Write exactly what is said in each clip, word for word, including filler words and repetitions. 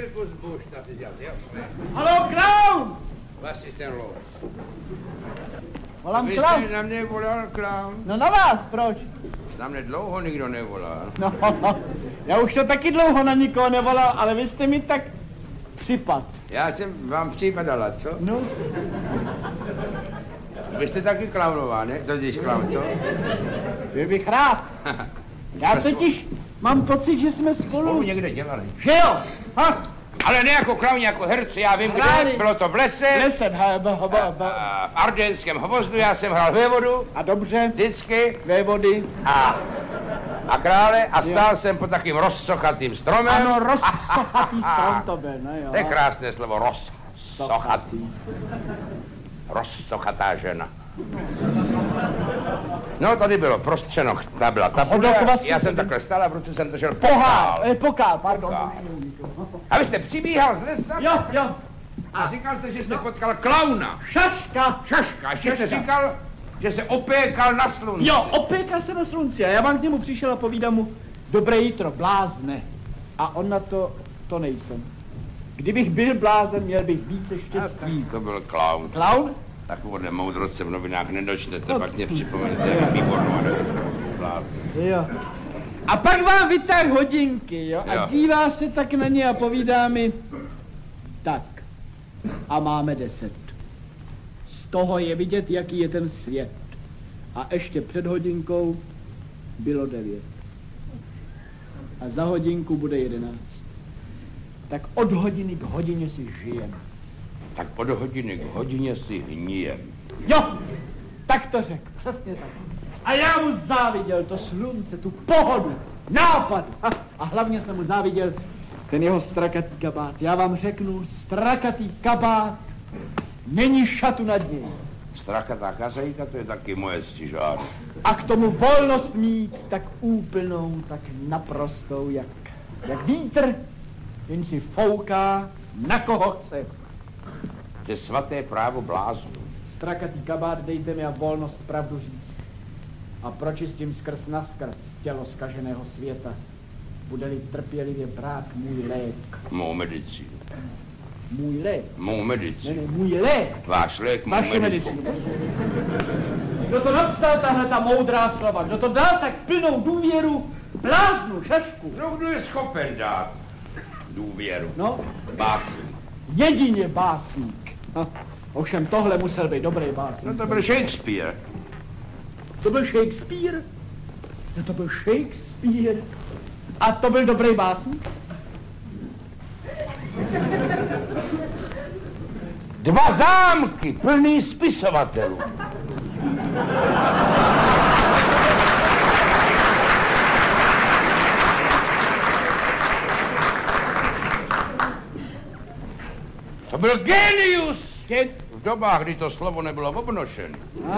cirkus buš, tak si dělat, jasné. Haló, klaun! Vlastně ten los. Volám Vy klaun. jste na mě volal, klaun? No na vás, proč? Na mě dlouho nikdo nevolal. No, já už to taky dlouho na nikoho nevolal, ale vy jste mi tak připad. Já jsem vám připadala, co? No. Vy jste taky klaunová, ne? To jsi klaun, co? Byl bych rád. Já totiž mám pocit, že jsme spolu... Spolu někde dělali. Že jo? Ha? Ale ne jako klauni, jako herci, já vím, Hráli. kde. Bylo to v lese. V lese, ha, ba, ha, ba, ba. A v Ardenském hvozdu, já jsem hrál vévodu. A dobře, Vždycky. vévody. A, a krále a stál jsem pod takým rozsochatým stromem. Ano, rozsochatý strom to byl, no jo. To je krásné slovo, rozsochatý. Rozsochatá žena. No, tady bylo prostřeno, ta byla ta půda, já jsem takhle stál a v ruce jsem držel Pohár, pokal. eh, pokal, pardon. Pokal. A vy jste přibíhal z lesa Jo, jo. a říkal jste, že jste potkal klauna. Šaška. Šaška, ještě jste říkal, že se opékal na slunci. Jo, opékal se na slunci a já vám k němu přišel a povídám mu, dobré jítro, blázne. A on na to, to nejsem. Kdybych byl blázen, měl bych více štěstí. To byl klaun. Klaun? Takovouhle moudrost se v novinách nedočtete, pak mě připomenete, jak výbornou blázen. Jo. A pak vám vytáh hodinky, jo, a Jo. dívá se tak na ně a povídá mi, tak, a máme deset. Z toho je vidět, jaký je ten svět. A ještě před hodinkou bylo devět. A za hodinku bude jedenáct. Tak od hodiny k hodině si žijem. Tak od hodiny k hodině si hníjem. Jo, tak to řekl, přesně tak. A já mu záviděl to slunce, tu pohodu, nápad. A, a hlavně jsem mu záviděl ten jeho strakatý kabát. Já vám řeknu, strakatý kabát není šatu nad něj. Strakatá kazajka, to je taky moje stěžár. A k tomu volnost mít tak úplnou, tak naprostou, jak, jak vítr, jen si fouká, na koho chce. To je svaté právo bláznu. Strakatý kabát, dejte mi a volnost pravdu říct. A pročistím skrz naskrz tělo zkaženého světa. Bude-li trpělivě brát můj lék. Mou medicínu. Můj lék? Mou Ne, medicínu. ne, můj lék. Váš lék, mou Vaše medicínu. medicínu. Kdo to napsal, tahle ta moudrá slova? Kdo to dal tak plnou důvěru bláznu, šašku? No, kdo je schopen dát důvěru? No, Básník. jedině básník. No, ovšem tohle musel být dobrý básník. No to byl Shakespeare. To byl Shakespeare? No to byl Shakespeare. A to byl dobrý básník? Dva zámky plný spisovatelů. To byl genius. Gen... V dobách, kdy to slovo nebylo obnošené.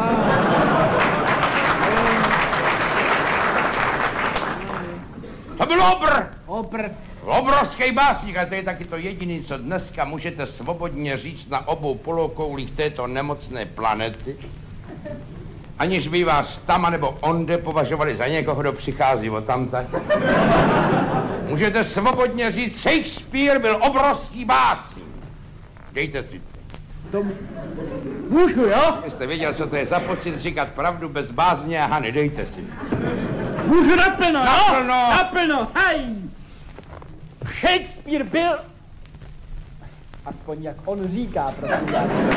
To byl obr. Obr. Obrovský básník, a to je taky to jediný, co dneska můžete svobodně říct na obou polokoulích této nemocné planety, aniž by vás tam nebo onde považovali za někoho, kdo přichází odtamtať. Můžete svobodně říct, Shakespeare byl obrovský básník. Dejte si to. To... Můžu, jo? Jste věděl, co to je za pocit říkat pravdu bez bázně a hany, dejte si. Můžu naplno, Naplno. no? Naplno, hej! Shakespeare byl... Aspoň jak on říká, prosím.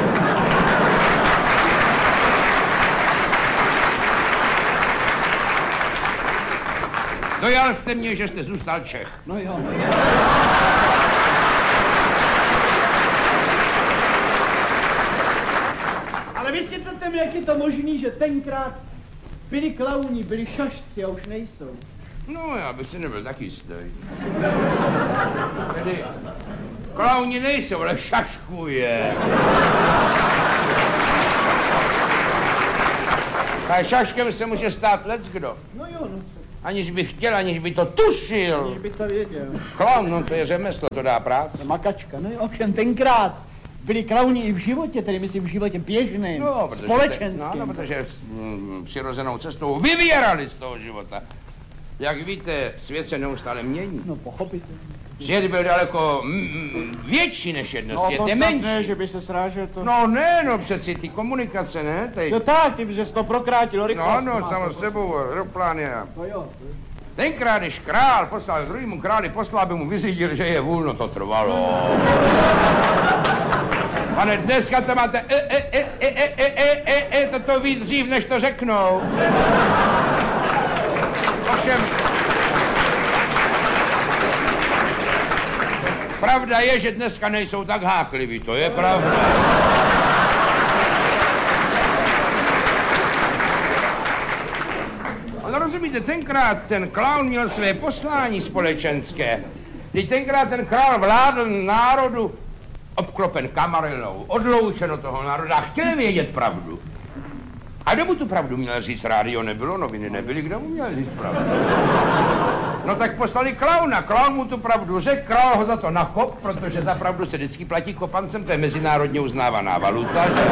Dojal jste mě, že jste zůstal Čech. No jo. Ale vysvětlete mi, jak je to možný, že tenkrát byli klauni, byli šašci a už nejsou. No, já bych si nebyl taky jistý. Tedy, klauni nejsou, ale šašku je. A šaškem se může stát leckdo. No jo, no. Aniž by chtěl, aniž by to tušil. Aniž by to věděl. Klaun, no to je řemeslo, to dá práci. Makačka, no jo, ovšem tenkrát byli klauni i v životě, tedy myslím v životě běžném, No, protože, společenském. no, no, protože mm, přirozenou cestou vyvírali z toho života. Jak víte, svět se neustále mění. No pochopitelně. Svět byl daleko mm, větší než jedno, No svět to je snad menší. ne, že by se srážel to. No ne, no přeci ty komunikace, ne? Teď. No tak, ty bys to prokrátil rychlost. No, no, samo sebou, aeroplány a... No jo. Tenkrát, když král poslal druhému králi, poslal, aby mu vyřídil, že je vůl, no to trvalo. Pane, dneska to máte e, e, e, e, e, e, e, e, e, toto víc dřív, než to řeknou. Ovšem, pravda je, že dneska nejsou tak hákliví, to je pravda. Ale rozumíte, tenkrát ten klaun měl své poslání společenské. Když tenkrát ten král vládl národu obklopen kamarilou, odloučen od toho národa a chtěl vědět pravdu. A kdo mu tu pravdu měl říct? Rádio nebylo, noviny nebyly, kdo mu měl říct pravdu? No tak poslali klauna, klaun mu tu pravdu řekl, král ho za to nakop, protože za pravdu se vždycky platí kopancem, to je mezinárodně uznávaná valuta. Že?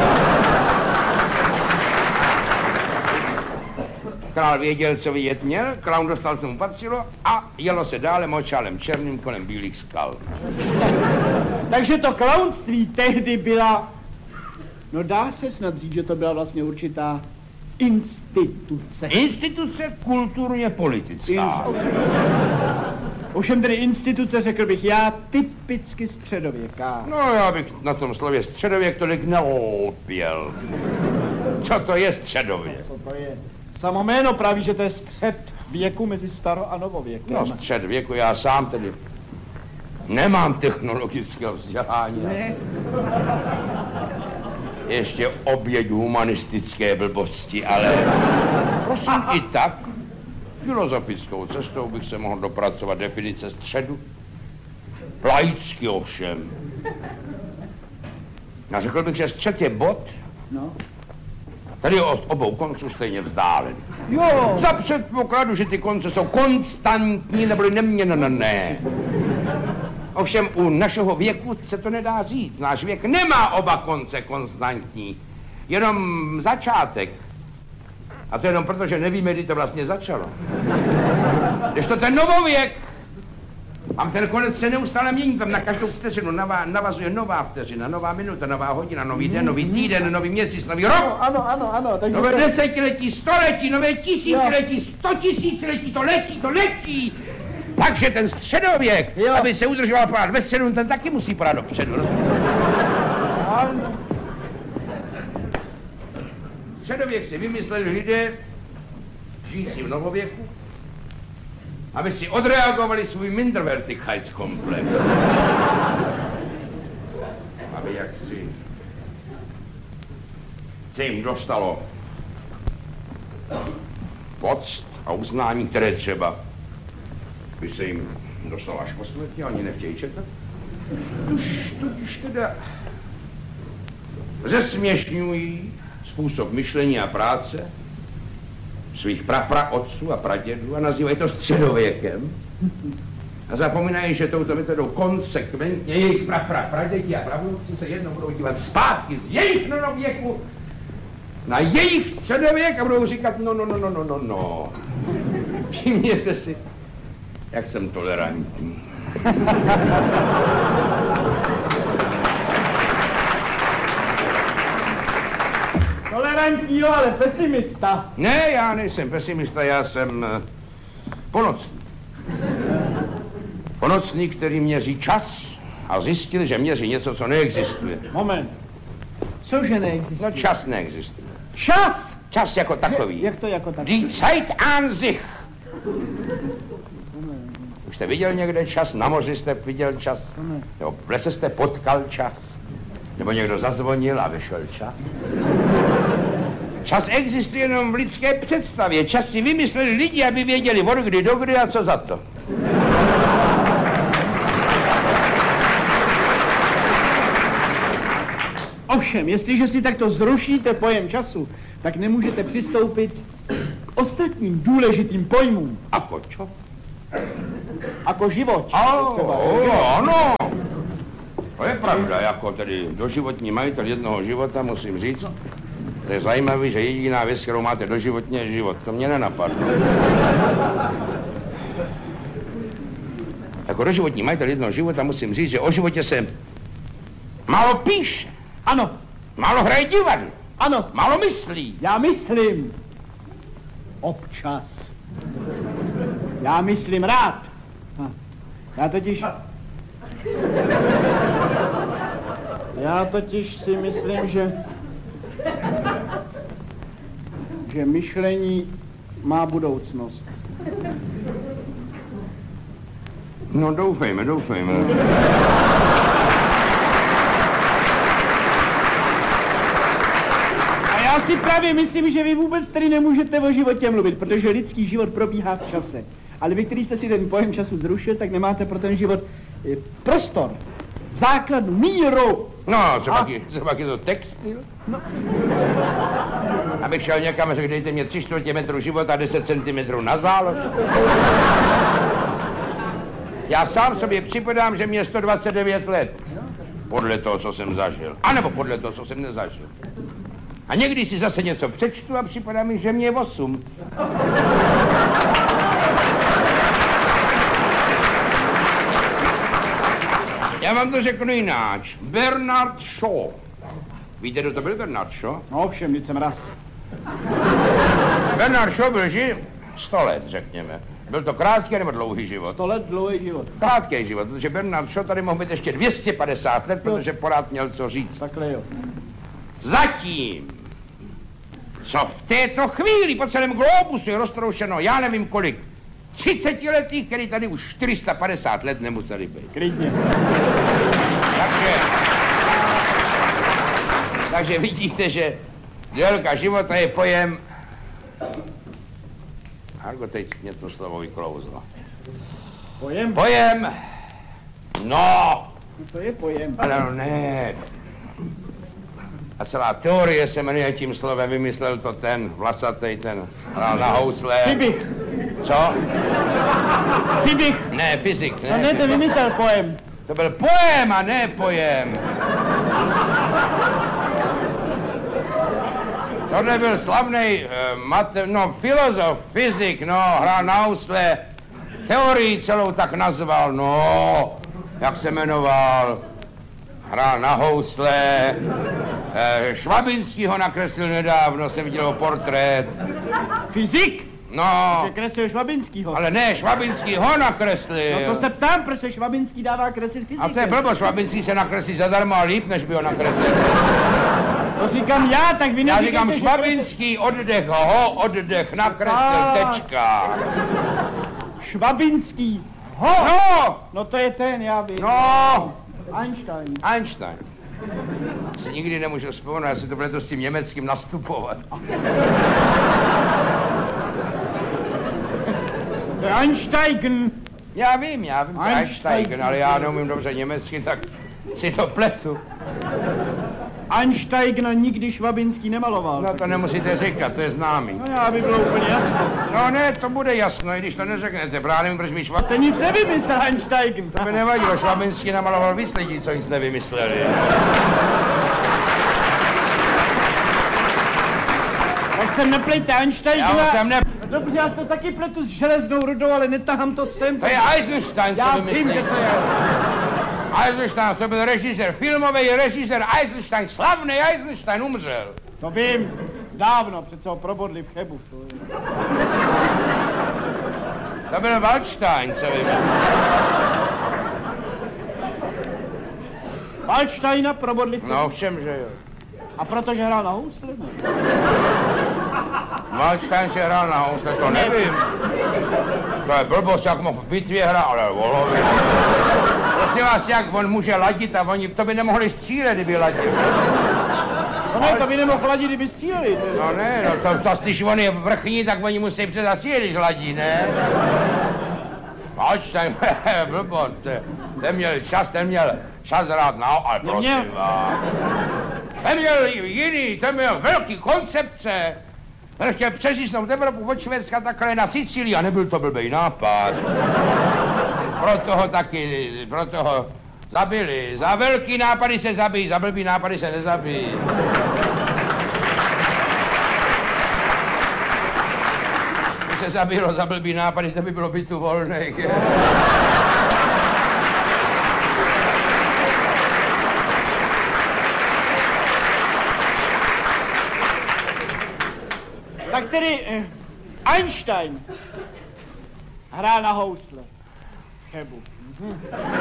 Král věděl, co vědět měl, klaun dostal, co mu patřilo a jelo se dále močálem černým kolem bílých skal. Takže to klaunství tehdy byla, no dá se snad říct, že to byla vlastně určitá instituce. Instituce kulturně politická. Ovšem tedy instituce, řekl bych já, typicky středověká. No já bych na tom slově středověk tolik neopěl. Co to je středověk? Co to je? Samo jméno praví, že to je střed věku mezi staro a novověkem. No střed věku, já sám tedy nemám technologického vzdělání. Ne. Ještě oběť humanistické blbosti, ale prosím i tak, filozofickou cestou bych se mohl dopracovat definice středu. Laicky ovšem. A řekl bych, že střed je bod, No. tady od obou konců stejně vzdálen. Jo. Za předpokladu, že ty konce jsou konstantní neboli neměnné. Ovšem u našeho věku se to nedá říct. Náš věk nemá oba konce konstantní. Jenom začátek. A to jenom proto, že nevíme, kdy to vlastně začalo. Když to ten novověk, tam ten konec se neustále mění, tam na každou vteřinu navazuje nová vteřina, nová minuta, nová hodina, nový den, nový týden, nový měsíc, nový rok. No, ano, ano, ano. Takže Nové to... desetiletí, století, nové tisíciletí, sto tisíciletí, to letí, to letí. Takže ten středověk, Jo. aby se udržoval pořád ve středu, ten taky musí pořád dopředu. Ano. Středověk si vymysleli lidé, žijící v novověku, aby si odreagovali svůj Minderwertigkeitskomplex. Aby jaksi se jim dostalo poct a uznání, které třeba by se jim dostalo až po smrti, ani nechtějí čekat. Tuž, tuž teda zesměšňují způsob myšlení a práce svých prapraotců a pradědů a nazývají to středověkem. A zapomínají, že touto metodou konsekventně jejich prapra pradědi a pravnouci se jednou budou dívat zpátky z jejich novověku na jejich středověk a budou říkat no, no, no, no, no, no, no. Všimněte si, jak jsem tolerantní. Tolerantní, jo, ale pesimista. Ne, já nejsem pesimista, já jsem uh, ponocník. Ponocník, který měří čas a zjistil, že měří něco, co neexistuje. Moment. Cože neexistuje? No čas neexistuje. Čas! Čas jako takový. Jak to jako takový? Die Zeit an sich. Už jste viděl někde čas? Na moři jste viděl čas? Nebo v lese jste potkal čas? Nebo někdo zazvonil a vyšel čas? Čas existuje jenom v lidské představě. Čas si vymysleli lidi, aby věděli od kdy do kdy a co za to. Ovšem, jestliže si takto zrušíte pojem času, tak nemůžete přistoupit k ostatním důležitým pojmům. Ako čo? Jako život. Oh, ano. To je pravda, jako tedy doživotní majitel jednoho života, musím říct. To je zajímavé, že jediná věc, kterou máte doživotně, je život. To mě nenapadlo. Jako doživotní majitel jednoho života musím říct, že o životě se málo píše, Ano, málo hraje divadlo, ano, málo myslí. já myslím. Občas. Já myslím rád. Ha. Já totiž... Já totiž si myslím, že... že myšlení má budoucnost. No doufejme, doufejme. A já si právě myslím, že vy vůbec tady nemůžete o životě mluvit, protože lidský život probíhá v čase. Ale vy, který jste si ten pojem času zrušil, tak nemáte pro ten život eh, prostor, základu, míru. No, třeba, A- je, třeba je to textil. No. Abych šel někam a řekl, dejte mě tři čtvrtě metru života a deset centimetrů na zálož. Já sám sobě připadám, že mě sto dvacet devět let. Podle toho, co jsem zažil. A nebo podle toho, co jsem nezažil. A někdy si zase něco přečtu a připadá mi, že mě je osm. Já vám to řeknu jináč. Bernard Shaw. Víte, kdo to byl Bernard Shaw? No ovšem, teď jsem raz. Bernard Shaw byl živ sto let, řekněme. Byl to krátký nebo dlouhý život? To let dlouhý život. Krátký život, protože Bernard Shaw tady mohl být ještě dvě stě padesát let, protože pořád měl co říct. Takhle jo. Zatím, co v této chvíli po celém globusu je roztroušeno, já nevím kolik, třicetiletých, který tady už čtyři sta padesát let nemuseli být. Klidně. Takže, takže vidíte, že délka života je pojem... Hargo, teď mě to slovo vyklouzlo. Pojem? Pojem... No, To je pojem. ale no ne. A celá teorie se jmenuje tím slovem, vymyslel to ten vlasatej, ten hrál na housle. Fibich. Co? Fibich. Ne, fyzik, ne. No ne, to vymyslel pojem. To byl pojem a ne pojem. Tohle byl slavný uh, mate, no, filozof, fyzik, no, hrál na housle. Teorii celou tak nazval, no, jak se jmenoval. Hrál na housle. Uh, Švabinský ho nakreslil nedávno, jsem viděl portrét. Fyzik? No, Že kreslil Švabinskýho. ale ne, Švabinský ho nakreslil. No to se ptám, proč se Švabinský dává kreslit fyzikem. A to je blbost, Švabinský se nakreslí zadarmo a líp, než by ho nakreslil. To říkám já, tak vy Já neříkejte, říkám že Švabinský, oddech, ho, oddech, nakreslil, A. tečka. Švabinský. Ho! No, No to je ten, já vím. no, Einstein. Einstein. Si nikdy nemůžu vzpomenout, já si to bude to s tím německým nastupovat. To je Einstein. Já vím, já vím, Einstein. Einstein, ale já neumím dobře německy, tak si to pletu. Einstein nikdy Švabinský nemaloval. No to nemusíte říkat, to je známý. No já by bylo úplně jasno. No ne, to bude jasno, i když to neřeknete, právě nevím, proč mi Švab... To nic nevymyslel Einstein. To by nevadilo, Švabinský namaloval víc lidí, co nic nevymysleli. Tak jsem neplejte Einstein. Já ho jsem ne... Dobře, já si to taky pletu s železnou rudou, ale netahám to sem. To je Eisenstein, Já co vím, že vymyslel. to je. Eisenstein, to byl režisér, filmový režisér Eisenstein, slavný Eisenstein umřel. To vím. Dávno, přece ho probodli v Chebu. To je. To byl Waldstein, co vymyslel. Waldsteina probodli v Chebu. No, všem, že jo. A protože hrál na housle? Ne? Waldstein si hrál na housle, to nevím. To je blbost, jak mohl v bitvě hrát, ale volově. Prosím vás, jak on může ladit a oni, to by nemohli střílet, kdyby ladil. No ne, to by nemohl ladit, kdyby stříleli. to je- No ne, no to, to když on je vrchní, tak oni musí přezastřílet, když ladí, ne? Waldstein, blbost, ten měl čas, ten měl čas hrát na, ale prosím Neměl. vás. Ten měl jiný, ten měl velký koncepce. Ten chtěl přeříznout Evropu od Švédska takhle na Sicílii a nebyl to blbý nápad. Proto ho taky, proto ho zabili. Za velký nápady se zabijí, za blbý nápady se nezabijí. Když se zabilo za blbý nápady, to by bylo bytu volných. tedy eh, Einstein hrál na housle. Chebu. Mhm.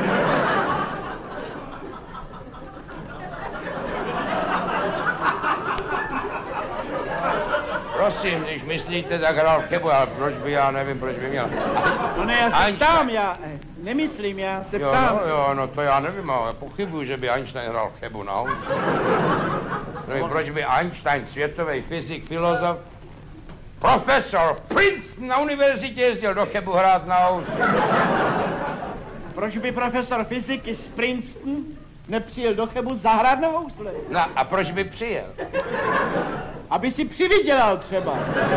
Prosím, když myslíte, tak hrál v Chebu, ale proč by, já nevím, proč by měl. No ne, já se Einstein. ptám, já eh, nemyslím, já se Jo, ptám. no, jo, no to já nevím, ale pochybuju, že by Einstein hrál v Chebu na housle. Nevím, proč by Einstein, světový fyzik, filozof, profesor Princeton na univerzitě jezdil do Chebu hrát na housle. Proč by profesor fyziky z Princeton nepřijel do Chebu zahrát na housle? No a proč by přijel? Aby si přivydělal třeba.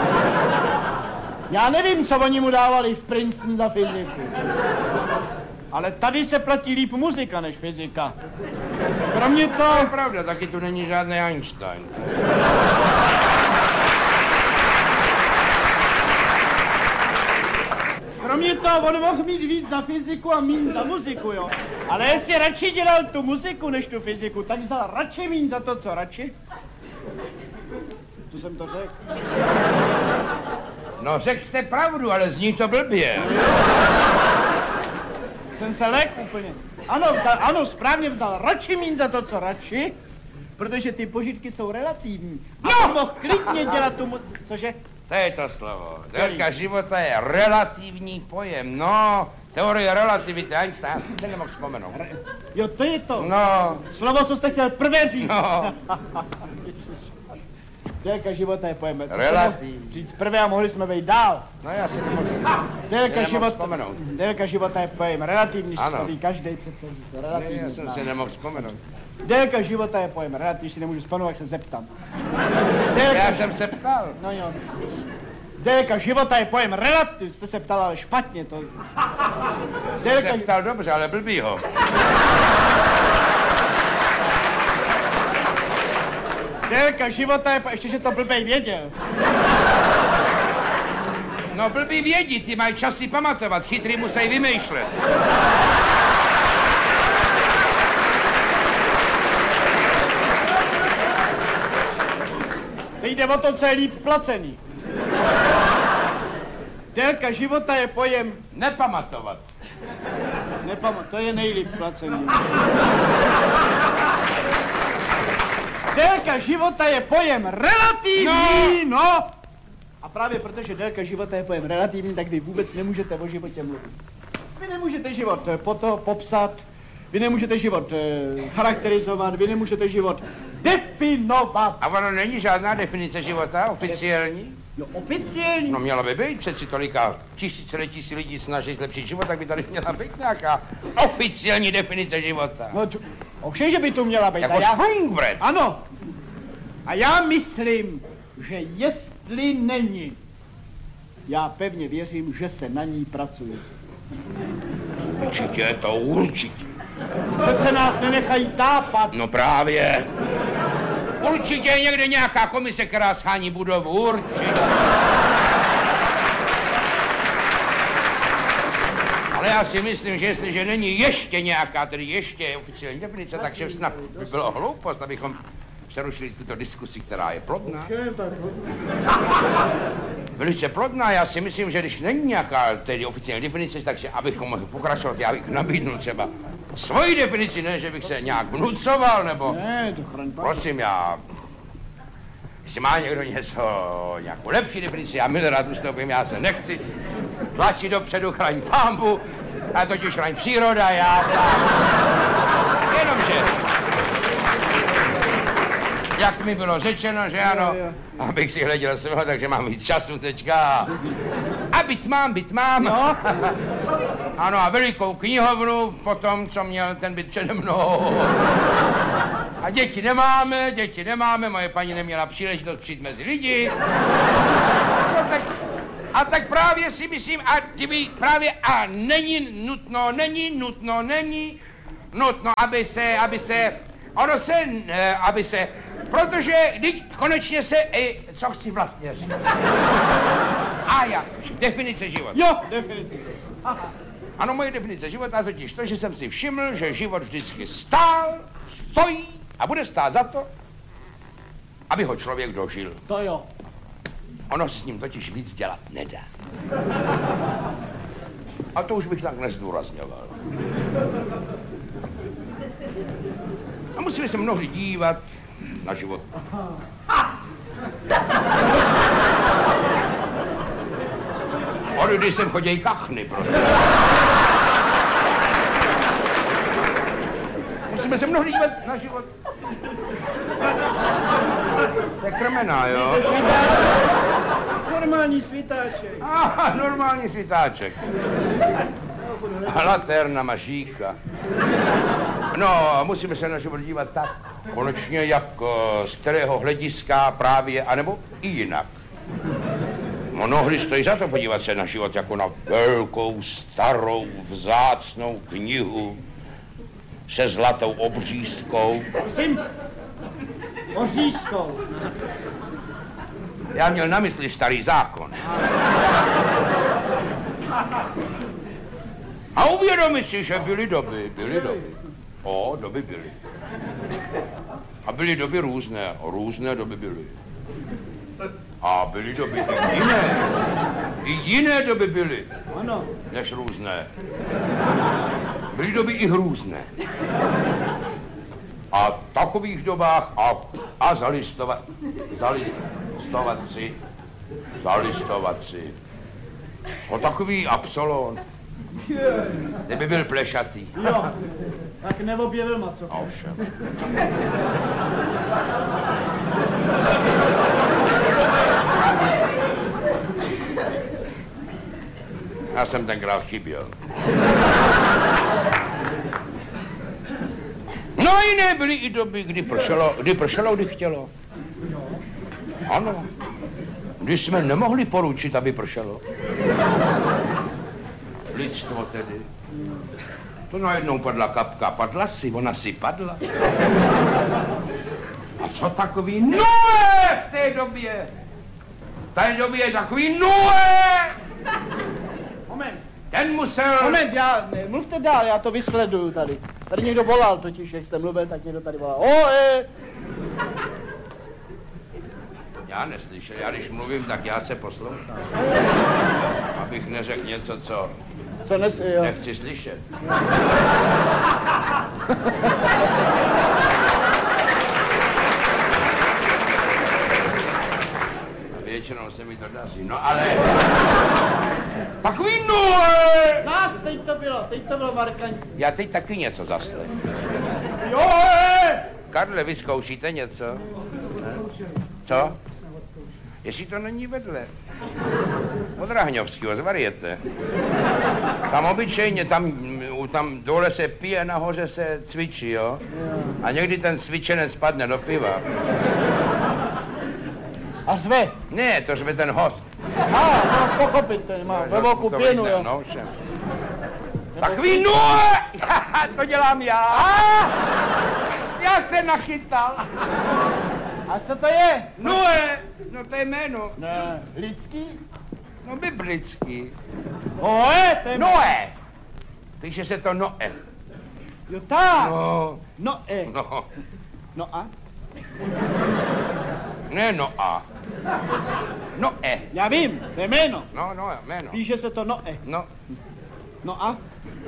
Já nevím, co oni mu dávali v Princeton za fyziku. Ale tady se platí líp muzika než fyzika. Kromě To je toho... pravda, taky tu není žádný Einstein. Kromě toho, on mohl mít víc za fyziku a míň za muziku, jo. Ale jestli radši dělal tu muziku než tu fyziku, tak vzal radši míň za to, co radši. To jsem to řekl. No řekl jste pravdu, ale zní to blbě. Jsem se lek úplně. Ano, vzal, ano, správně vzal radši míň za to, co radši, protože ty požitky jsou relativní. A No! on mohl klidně dělat tu muziku, cože? To je to slovo. Délka života je relativní pojem. No, teorie relativity Einstein, se nemohl vzpomenout. Jo, to je to. No, Slovo, co jste chtěl prvé říct. no, Délka života je pojem. To Relativní. jsem mohl říct prvé a mohli jsme vejít dál. no já si nemohl, Délka nemohl života, vzpomenout. délka života je pojem relativní, Ano. to ví každý přece říct. Ne, Relativní já jsem zná. si nemohl vzpomenout. Délka života je pojem relativní, si nemůžu vzpomenout, jak se zeptám. Délka, Já jsem se ptal. no jo. Délka života je pojem relativ, jste se ptal, ale špatně to. Jsem Délka, se ptal dobře, ale blbýho. délka života je, po- ještě, že to blbej věděl. No blbý vědí, ty mají čas si pamatovat, chytrý musí vymýšlet. Teď jde o to, co je líp placený. Délka života je pojem, Nepamatovat. nepam, to je nejlíp placený. Délka života je pojem relativní, no. no. A právě protože délka života je pojem relativní, tak vy vůbec nemůžete o životě mluvit. Vy nemůžete život eh, po to popsat, vy nemůžete život eh, charakterizovat, vy nemůžete život definovat. A ono není žádná definice života oficiální? No oficiální. No měla by být, přeci tolika tisíciletí si lidí snaží zlepšit život, tak by tady měla být nějaká oficiální definice života. No to, ovšem, že by tu měla být. Jako A já, Sprungbred. ano. A já myslím, že jestli není, já pevně věřím, že se na ní pracuje. Určitě je to určitě. Přece nás nenechají tápat. No právě. Určitě je někde nějaká komise, která schání budovu, určitě. Ale já si myslím, že jestliže není ještě nějaká, tedy ještě oficiální definice, takže snad by bylo hloupost, abychom přerušili tuto diskusi, která je plodná. Velice plodná, já si myslím, že když není nějaká tedy oficiální definice, takže abychom mohli pokračovat, já bych nabídnul třeba svoji definici, ne, že bych se nějak vnucoval, nebo... Ne, to chraň pán. Prosím, já... Jestli má někdo něco, nějakou lepší definici, já milé rád ustoupím, já se nechci tlačit dopředu, chraň pámbu, a totiž chraň příroda, já... Jenomže... Jak mi bylo řečeno, že ano, Jo, jo. abych si hleděl svého, takže mám víc času teďka. A byt mám, byt mám. No. Ano, a velikou knihovnu po tom, co měl ten byt přede mnou. A děti nemáme, děti nemáme, moje paní neměla příležitost přijít mezi lidi. No, tak, a tak právě si myslím, a kdyby právě, a není nutno, není nutno, není nutno, aby se, aby se, ono se, eh, aby se, protože teď konečně se, eh, co chci vlastně říct. A jak, definice života. Jo, definitivně. Ano, moje definice života je totiž to, že jsem si všiml, že život vždycky stál, stojí a bude stát za to, aby ho člověk dožil. To jo. Ono se s ním totiž víc dělat nedá. A to už bych tak nezdůrazňoval. A musíme se mnohdy dívat na život. Od když sem choděj kachny, prostě. Musíme se mnohdy dívat na život. To je krmená, jo? Normální svítáček. Aha, normální svítáček. Laterna, mažíka. No, musíme se na život dívat tak, konečně jak z kterého hlediska právě, anebo i jinak. Mnohdy stojí za to podívat se na život jako na velkou, starou, vzácnou knihu se zlatou obřízkou. Prosím, obřízkou. Já měl na mysli starý zákon. A uvědomit si, že byly doby, byly doby. O, doby byly. A byly doby různé, různé doby byly. A byly doby i jiné. I jiné doby byly. Ano. Než různé. Byly doby i hrůzné. A v takových dobách a, a zalistovat, zalistovat si, zalistovat si. O takový Absolon. Kdyby byl plešatý. Jo, tak neobjevil maco. A ovšem. Já jsem tenkrát chyběl. No a jiné byly i doby, kdy pršelo, kdy pršelo, kdy chtělo. Ano. Když jsme nemohli poručit, aby pršelo. Lidstvo tedy. To najednou padla kapka. Padla si, ona si padla. A co takový Noé v té době? V té době je takový Noé! Moment. Ten musel... Moment, já, ne, mluvte dál, já to vysleduju tady. Tady někdo volal totiž, jak jste mluvil, tak někdo tady volal. Oe! Já neslyšel, já když mluvím, tak já se poslouchám. Abych neřekl něco, co Co nes, jo. nechci slyšet. A většinou se mi to daří, no ale... Takový Noé! Nás, teď to bylo, teď to bylo markantní. Já teď taky něco zaslech. Jo! Karle, vy zkoušíte něco? Ne? Co? Jestli to není vedle. Od Rahňovského, z Varieté. Tam obyčejně, tam, tam dole se pije, nahoře se cvičí, jo? A někdy ten cvičenec spadne do piva. A zve. Ne, to řve ten host. A, no, pochopit, ten má ve velkou To pěnu, vidím, jo. no, všem. Takový Noé! To dělám já. Já se nachytal. A co to je? Noé! No to je jméno. Ne, lidský? No biblický. Oe, to je... Noé! Píše se to Noé. Jo, tak. No, No, e. no, No a? ne Noa. Noé. Já vím, to je jméno. No, no, jméno. Píše se to Noe. No, No a?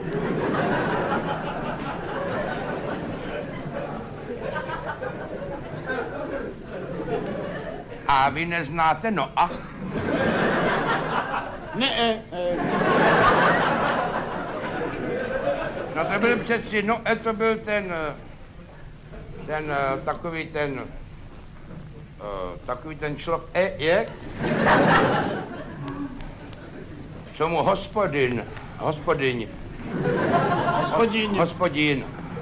a vy neznáte Noa? Ne, e, e. No to byl přeci, Noé to byl ten, ten takový ten, takový ten člověk, e, je? Co mu hospodin, hospodin, Hospodin. hospodin.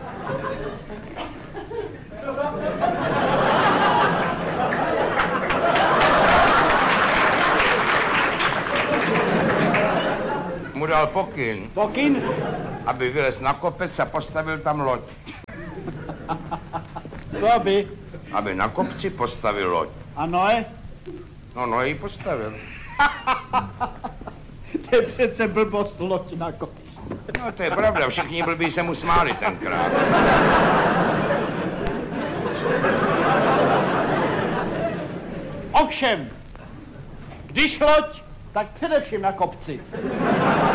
Mu dal pokyn, Pokyn? aby vylez na kopec a postavil tam loď. Co aby? Aby na kopci postavil loď. A Noe? No, no, ji postavil. To je přece blbost loď na kopci. No, to je pravda, všichni blbí se mu smáli tenkrát. Ovšem, Když loď, tak především na kopci.